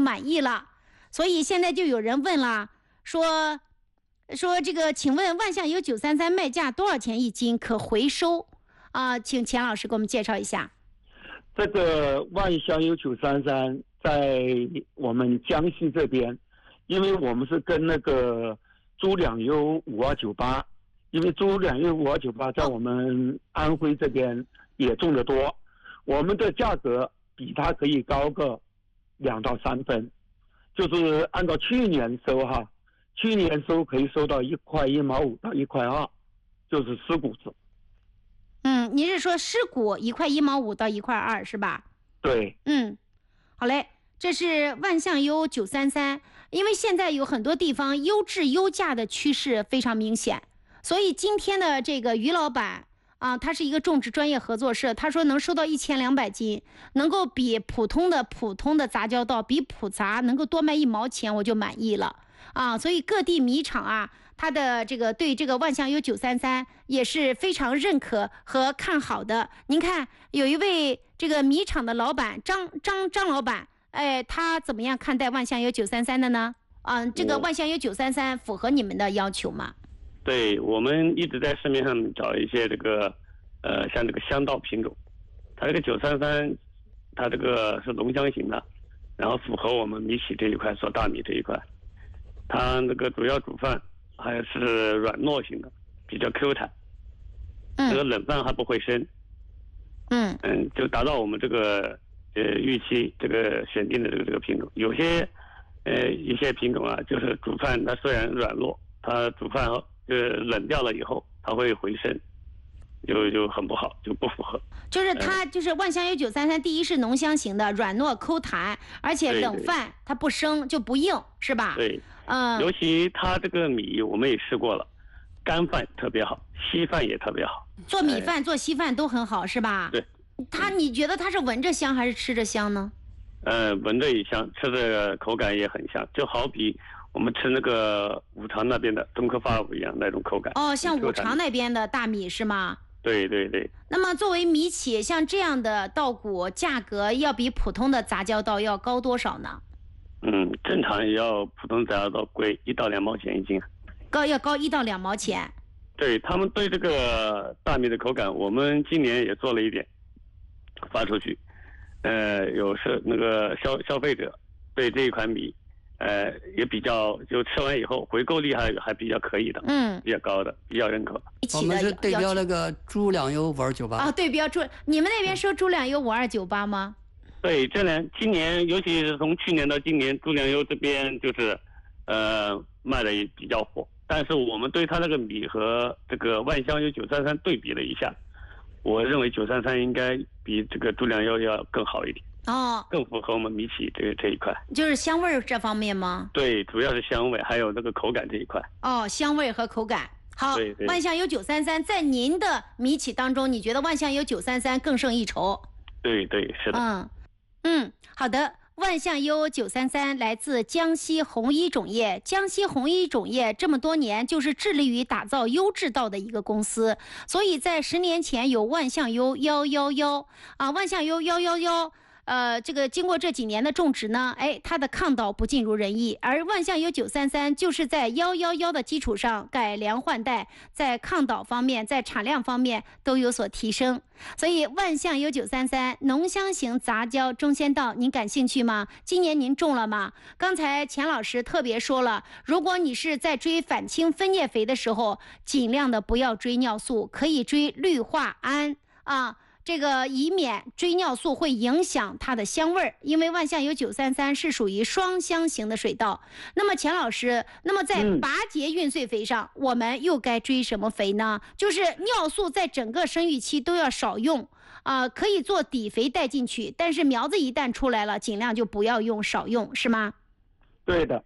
满意了。所以现在就有人问了，说这个，请问万象油933卖价多少钱一斤可回收啊？请钱老师给我们介绍一下。 这个万象油933在我们江西这边，因为我们是跟那个猪粮油5298，因为猪粮油5298在我们安徽这边也种得多，我们的价格比它可以高个2到3分，就是按照去年收哈，去年收可以收到1块1毛5到1块2，就是湿谷子。 你是说湿谷1块1毛5到1块2是吧？ 对。 好嘞，这是万象油933。因为现在有很多地方优质优价的趋势非常明显，所以今天的这个于老板啊，他是一个种植专业合作社，他说能收到1200斤，能够比普通的杂交稻比普杂能够多卖1毛钱，我就满意了啊。所以各地米厂啊，他的这个对这个万象油933也是非常认可和看好的。您看，有一位这个米厂的老板张老板，他怎么样看待万象油933的呢？这个万象油933符合你们的要求吗？ 对，我们一直在市面上找一些这个像这个香稻品种，它这个933，它这个是浓香型的，然后符合我们米企这一块做大米这一块，它那个主要煮饭还是软糯型的，比较 Q 弹，这个冷饭还不会生，就达到我们这个预期这个选定的这个品种。有些一些品种啊，就是煮饭它虽然软糯，它煮饭冷掉了以后它会回升，就很不好，就不符合。 就是它就是万象油933，第一是浓香型的，软糯抠弹，而且冷饭它不生就不硬，是吧？ 对，尤其它这个米我们也试过了，干饭特别好，稀饭也特别好， 做米饭做稀饭都很好，是吧？ 对。 你觉得它是闻着香还是吃着香呢？ 闻着也香，吃的口感也很香，就好比我们吃那个五常那边的中科发五一样那种口感。 像五常那边的大米是吗？ 对对对。 那么作为米企，像这样的稻谷价格要比普通的杂交稻要高多少呢？ 正常也要普通杂交稻贵1到2毛钱一斤。 要高1到2毛钱。 对，他们对这个大米的口感，我们今年也做了一点发出去，是那个消费者对这一款米，也比较，就吃完以后回购率还比较可以的，比较高的，比较认可。 我们是对标那个猪粮油5298。 对标你们那边说猪粮油5298吗？ 对，今年尤其是从去年到今年，猪粮油这边就是卖的也比较火，但是我们对它那个米和这个万象油933对比了一下，我认为933应该比这个猪粮油要更好一点，更符合我们米企这一块。 就是香味这方面吗？ 对，主要是香味，还有那个口感这一块。 香味和口感。好， 对对。 万象油933在您的米企当中，你觉得万象油933更胜一筹？ 对对，是的。 好的。万象油933来自江西红一种业，江西红一种业这么多年就是致力于打造优质稻的一个公司，所以在10年前有万象油111万象油111。这个经过这几年的种植呢，它的抗倒不尽如人意，而万象油933就是在111的基础上改良换代，在抗倒方面，在产量方面都有所提升。所以万象油933浓香型杂交中先稻，您感兴趣吗？今年您种了吗？刚才钱老师特别说了，如果你是在追反青分叶肥的时候，尽量的不要追尿素，可以追氯化铵这个以免追尿素会影响它的香味儿，因为万象油933是属于双香型的水稻。那么钱老师，那么在拔节孕穗肥上，我们又该追什么肥呢？就是尿素在整个生育期都要少用可以做底肥带进去，但是苗子一旦出来了，尽量就不要用，少用，是吗？ 对的。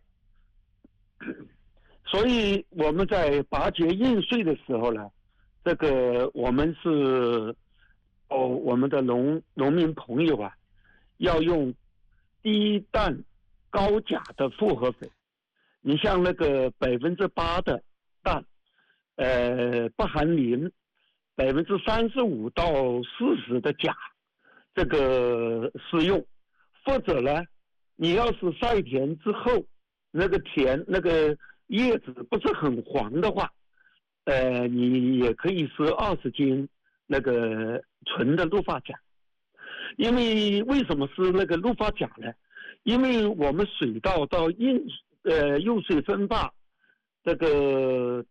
所以我们在拔节孕穗的时候呢，这个我们是我们的农民朋友要用低氮高钾的复合肥。你像那个8%的氮，不含磷，35%到40%的钾，这个适用。或者呢， 你要是晒田之后，那个田那个叶子不是很黄的话，你也可以施20斤那个纯的氯化钾。因为什么是那个氯化钾呢？因为我们水稻到用水分坝这个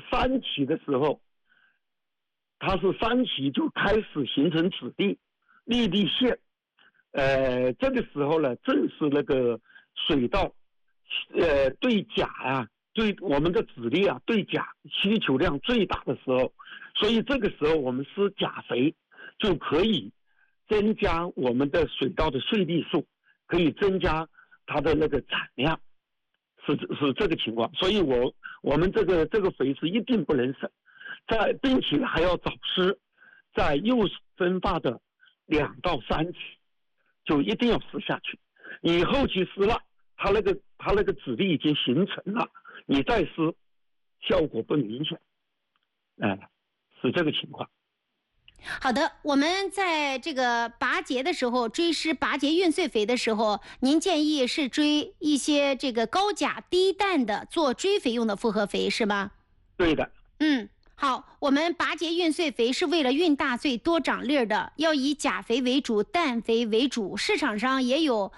3期的时候，它是3期就开始形成子粒、粒粒线。这个时候呢，正是那个水稻对钾啊，对我们的子粒啊，对钾需求量最大的时候，所以这个时候我们施钾肥就可以增加我们的水稻的穗粒数，可以增加它的那个产量，是这个情况。所以我们这个肥是一定不能省，并且还要早施，在幼分坝的2到3期就一定要施下去。你后期施了，它那个子粒已经形成了，你再施效果不明显，是这个情况。 好的，我们在这个拔节的时候追施拔节运穗肥的时候，您建议是追一些这个高钾低氮的做追肥用的复合肥是吗？ 对的。 好，我们拔节运穗肥是为了运大穗多长粒的，要以钾肥为主，氮肥为主。市场上也有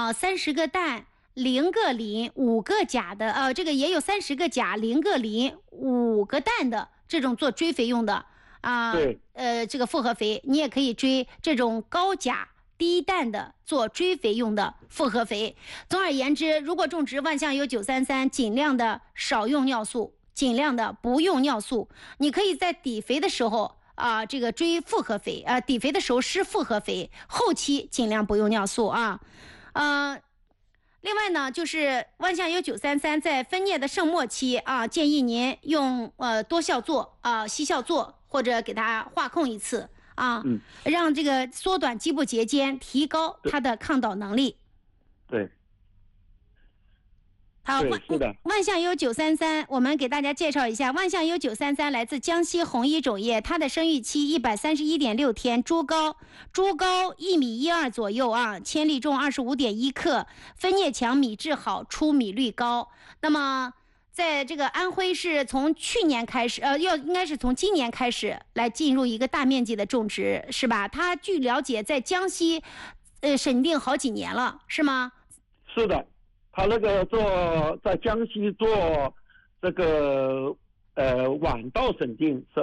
30个氮0个磷5个钾的，这个也有30个钾0个磷5个氮的这种做追肥用的对， 这个复合肥，你也可以追这种高钾低氮的做追肥用的复合肥。总而言之，如果种植万象油933，尽量的少用尿素，尽量的不用尿素。你可以在底肥的时候这个追复合肥，底肥的时候施复合肥，后期尽量不用尿素啊。另外呢，就是万象油933在分蘖的盛末期建议您用多效唑稀效唑，或者给它化控1次让这个缩短基部节间，提高它的抗倒能力。 对。 好， 是的。 万象油933，我们给大家介绍一下，万象油933来自江西红一种业，它的生育期131.6天，株高1.12米左右铅粒重25.1克，分蘖强，米质好，出米率高。那么在这个安徽是从去年开始，应该是从今年开始来进入一个大面积的种植，是吧？它据了解在江西审定好几年了，是吗？ 是的。他那个在江西做这个晚稻审定是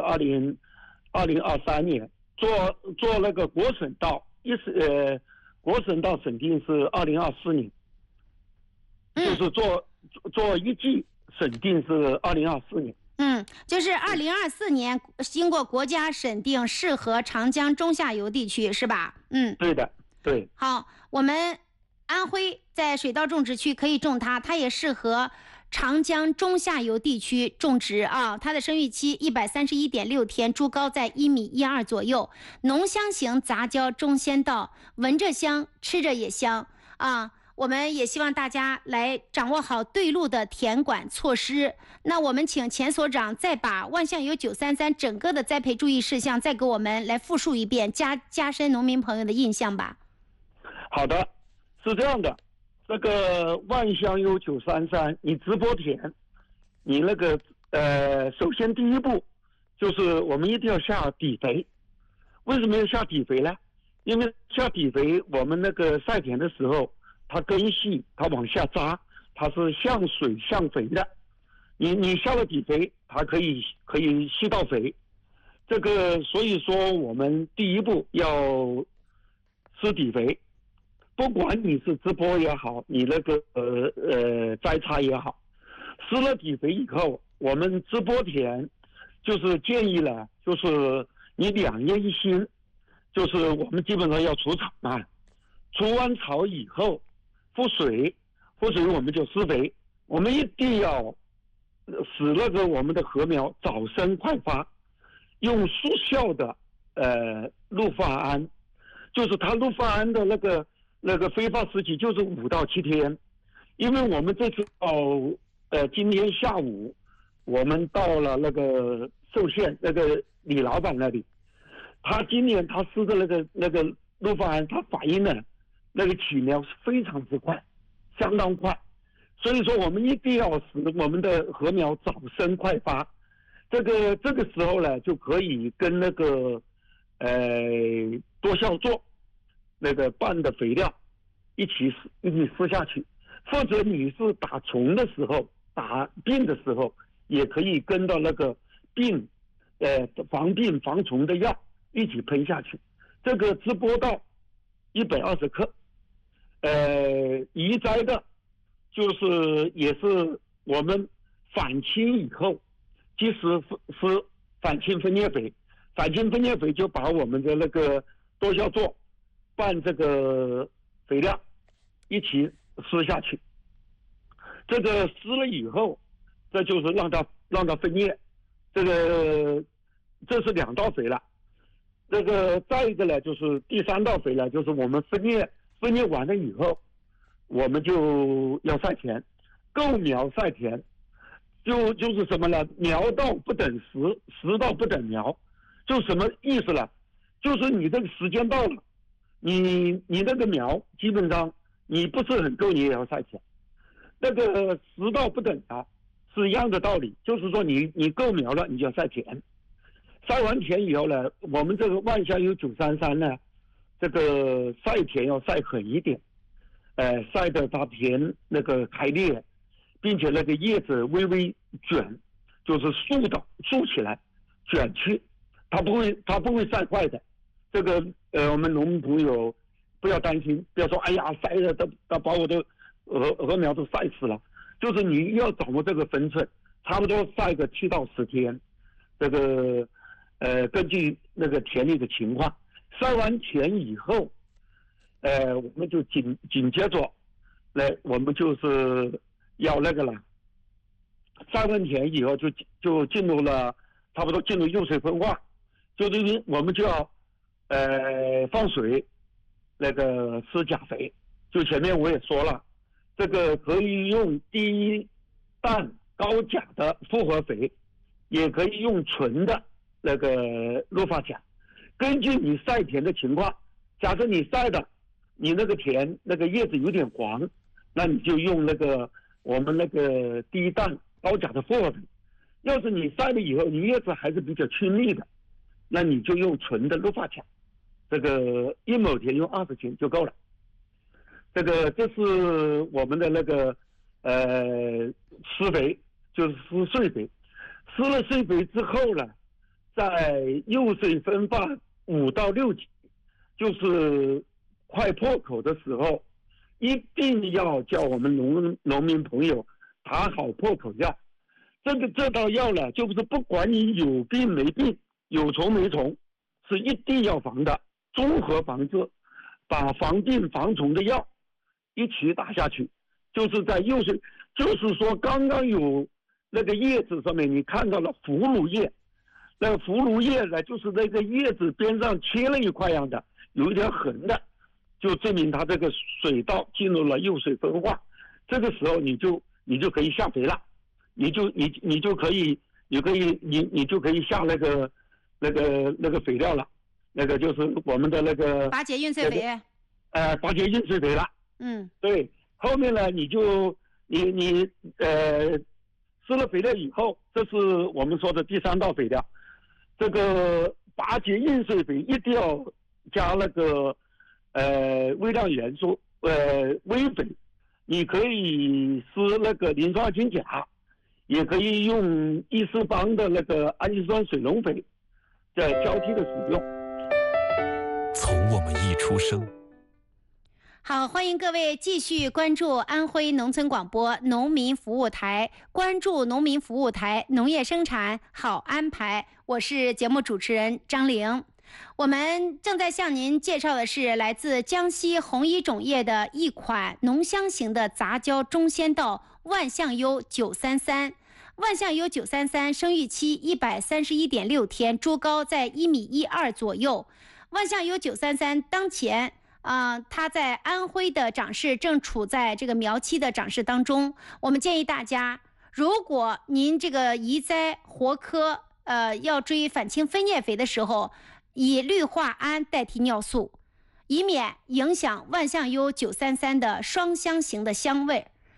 2023年，做那个国审稻国审稻审定是2024年，就是做一季审定是2024年。 就是2024年经过国家审定，适合长江中下游地区，是吧？ 对的，对。 好，我们安徽在水稻种植区可以种它，它也适合长江中下游地区种植它的生育期131.6天，株高在1.12米左右，浓香型杂交中鲜稻，闻着香，吃着也香我们也希望大家来掌握好对路的田管措施。那我们请钱所长再把万象油933整个的栽培注意事项再给我们来复述一遍，加深农民朋友的印象吧。 好的，是这样的，这个万象油933，你直播田，你那个首先第一步就是我们一定要下底肥。为什么要下底肥呢？因为下底肥，我们那个晒田的时候，它根系它往下扎，它是向水向肥的。你下了底肥，它可以吸到肥。这个所以说我们第一步要施底肥。不管你是直播也好，你那个摘插也好，施了底肥以后，我们直播田就是建议呢，就是你2叶一心，就是我们基本上要除草嘛，除完草以后覆水我们就施肥，我们一定要使那个我们的禾苗早生快发，用速效的氯化铵，就是它氯化铵的那个挥发时期就是5到7天，因为我们这次今天下午我们到了那个寿县那个李老板那里，他今年他施的那个氯化铵，他反映了那个起苗非常之快， 相当快，所以说我们一定要使我们的禾苗早生快发。这个时候呢，就可以跟那个多效唑那个拌的肥料一起施下去，或者你是打虫的时候、打病的时候，也可以跟到那个防病防虫的药一起喷下去。这个直播到120克。移栽的，也是我们反青以后，即使是反青分叶肥，反青分叶肥就把我们的那个多效唑拌这个肥料一起施下去。这个施了以后，这就是让它分叶，这是2道肥了。这个再一个呢，就是第3道肥了，就是我们分叶完了以后，我们就要晒田，购苗晒田，就是什么呢？苗稻不等时，时稻不等苗，就什么意思呢？就是你这个时间到了，你那个苗基本上你不是很够，你也要晒田。那个时稻不等啊，是一样的道理，就是说你购苗了，你就要晒田。晒完田以后呢，我们这个万香油933呢，这个晒田要晒狠一点，晒的它田那个开裂，并且那个叶子微微卷，就是竖起来，卷去，它不会晒坏的。这个我们农民朋友不要担心，不要说哎呀晒的都把我的禾苗都晒死了，就是你要掌握这个分寸，差不多晒个7到10天，这个根据那个田里的情况。晒完田以后，我们就紧接着来，我们就是要那个了。晒完田以后就进入了，差不多进入幼水分化，就是我们就要放水，那个施钾肥。就前面我也说了，这个可以用低氮高钾的复合肥，也可以用纯的那个氯化钾。根据你晒田的情况，假设你晒的你那个田那个叶子有点黄，那你就用我们那个低氮高钾的复合肥。要是你晒了以后你叶子还是比较青绿的，那你就用纯的氯化钾，这个1亩田用20斤就够了。这是我们的那个施肥，就是施碎肥。施了碎肥之后呢，在幼水分化5到6级，就是快破口的时候，一定要叫我们农民朋友打好破口药。这道药呢，就是不管你有病没病，有虫没虫，是一定要防的，综合防治，把防病防虫的药一起打下去。就是在幼水，就是说刚刚有那个叶子上面你看到了腐乳叶，那个腐乳叶呢，就是那个叶子边上切了一块样的，有一条横的，就证明它这个水稻进入了幼水分化。这个时候你就可以下肥了，你就可以下那个肥料了，那个就是我们的那个 8节运瘧肥。 8节运瘧肥了。对，后面呢你施了肥料以后，这是我们说的第3道肥料。这个8节运瘧肥一定要加那个微量元素微肥，你可以施那个磷酸氢钾，也可以用易思邦的那个氨基酸水溶肥，在交替的使用。 从我们一出生。 好，欢迎各位继续关注安徽农村广播农民服务台，关注农民服务台，农业生产好安排。我是节目主持人张玲。我们正在向您介绍的是来自江西红一种业的一款浓香型的杂交中先稻万象优933。万象优933生育期131.6天，株高在1.12米左右。万象优933当前它在安徽的长势正处在这个苗期的长势当中。我们建议大家，如果您这个移栽活科要追反青分叶肥的时候，以氯化铵代替尿素， 以免影响万象优933的双香型的香味。